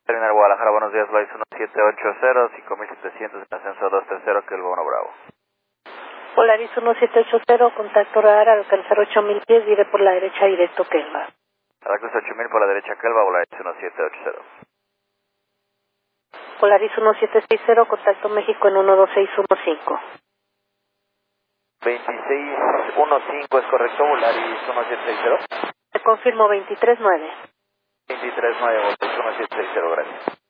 Terminal Guadalajara, buenos días, Lois 1780, 5700 en ascenso 230, que el bono Bravo. Polaris 1780, contacto radar al alcanzar 8000 pies, diré por la derecha directo Kelva. Alcanza 8000 por la derecha, Kelva, Polaris 1780. Polaris 1760, contacto México en 12615. 2615 es correcto, Polaris 1760. Te confirmo 239. 239, Polaris 1760, gracias.